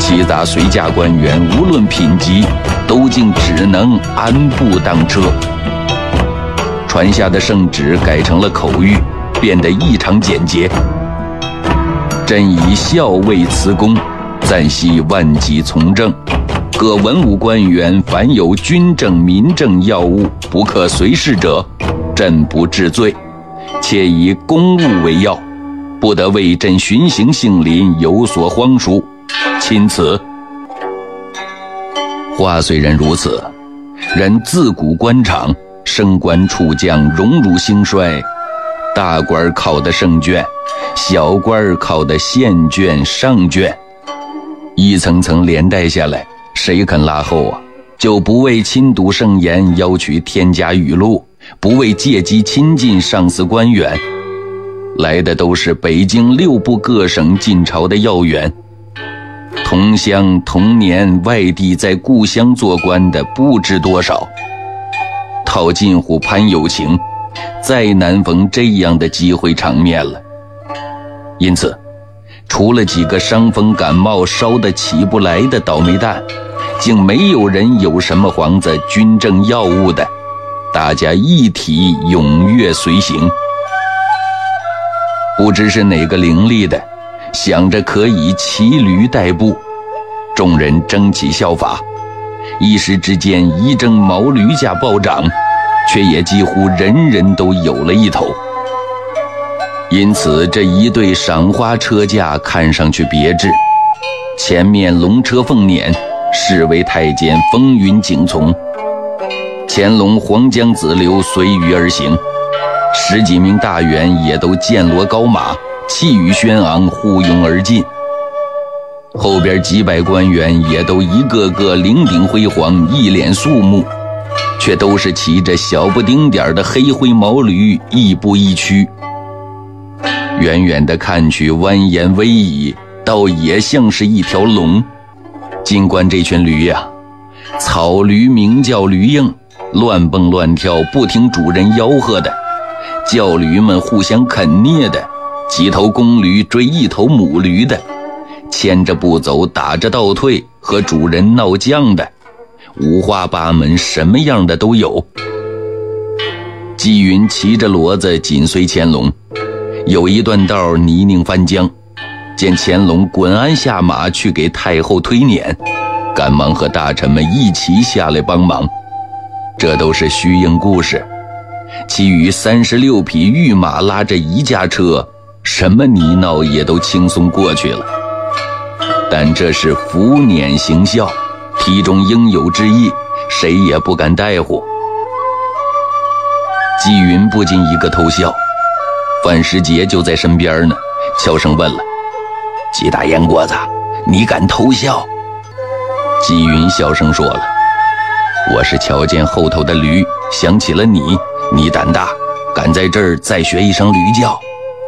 其他随驾官员无论品级，都竟只能安步当车。传下的圣旨改成了口谕，变得异常简洁：朕以校尉辞公，暂系万级从政。各文武官员凡有军政民政要务不可随侍者，朕不治罪，且以公务为要，不得为朕巡行杏林有所荒疏，钦此。话虽然如此，然自古官场升官处将荣辱兴衰，大官考的圣卷，小官考的县卷上卷，一层层连带下来，谁肯拉后啊？就不为亲睹圣言要取天家语录，不为借机亲近上司官员，来的都是北京6部各省进朝的要员。同乡同年外地在故乡做官的不知多少，套近乎攀友情，再难逢这样的机会场面了。因此除了几个伤风感冒烧得起不来的倒霉蛋，竟没有人有什么皇子军政要务的，大家一体踊跃随行。不知是哪个伶俐的想着可以骑驴代步，众人争起效法，一时之间一征毛驴价暴涨，却也几乎人人都有了一头。因此这一对赏花车驾看上去别致，前面龙车凤辇，侍卫太监风云景从，乾隆黄江子流随舆而行，10几名大员也都剑罗高马，气宇轩昂，呼拥而进。后边几百官员也都一个个领顶辉煌，一脸肃穆，却都是骑着小不丁点的黑灰毛驴，亦步亦趋。远远的看去蜿蜒逶迤，倒也像是一条龙。尽管这群驴呀，草驴名叫驴应，乱蹦乱跳，不听主人吆喝的，叫驴们互相啃啮的，几头公驴追一头母驴的，牵着不走，打着倒退，和主人闹犟的，五花八门，什么样的都有。纪云骑着骡子紧随乾隆，有一段道泥泞翻江，见乾隆滚鞍下马去给太后推撵，赶忙和大臣们一起下来帮忙。这都是虚应故事，其余36匹御马拉着一驾车，什么泥淖也都轻松过去了。但这是伏辇行孝，题中应有之意，谁也不敢怠忽。纪云不禁一个偷笑，范时杰就在身边呢，悄声问了：纪大烟锅子，你敢偷笑？纪云小声说了：我是瞧见后头的驴，想起了你，你胆大，敢在这儿再学一声驴叫。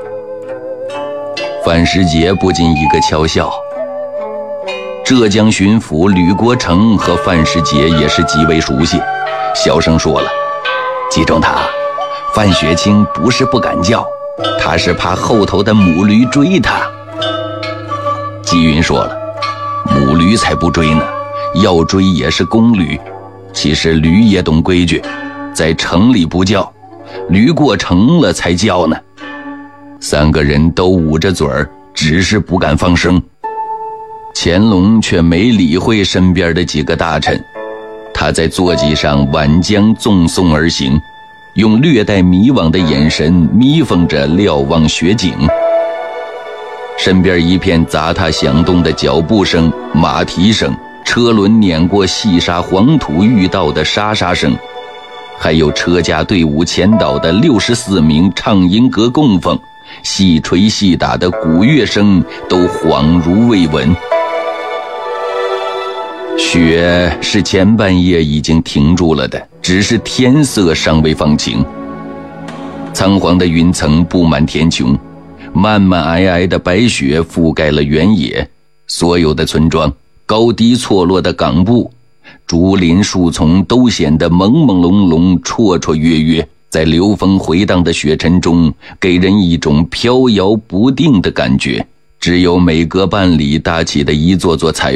范时杰不禁一个悄笑。浙江巡抚吕国成和范时杰也是极为熟悉，小声说了：纪中堂，范学清不是不敢叫，他是怕后头的母驴追他。纪云说了：母驴才不追呢，要追也是公驴，其实驴也懂规矩，在城里不叫，驴过城了才叫呢。3个人都捂着嘴儿，只是不敢放声。乾隆却没理会身边的几个大臣，他在坐骑上挽江纵送而行，用略带迷惘的眼神眯缝着瞭望雪景。身边一片杂沓响动的脚步声、马蹄声，车轮碾过细沙黄土遇到的沙沙声，还有车驾队伍前导的64名唱音阁供奉，细吹细打的鼓乐声都恍如未闻。雪是前半夜已经停住了的，只是天色尚未放晴。苍黄的云层布满天穹，漫漫皑皑的白雪覆盖了原野，所有的村庄、高低错落的岗部、竹林树丛都显得朦朦胧胧、绰绰约约，在流风回荡的雪尘中，给人一种飘摇不定的感觉。只有每隔半里搭起的一座座彩